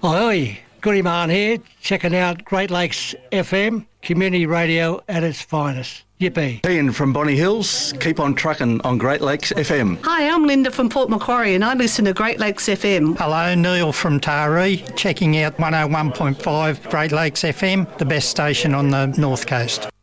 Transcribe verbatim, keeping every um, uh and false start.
Oi, Goody Marn here, checking out Great Lakes F M, community radio at its finest. Yippee. Ian from Bonny Hills, keep on trucking on Great Lakes F M. Hi, I'm Linda from Port Macquarie and I listen to Great Lakes F M. Hello, Neil from Taree, checking out one oh one point five Great Lakes F M, the best station on the North Coast.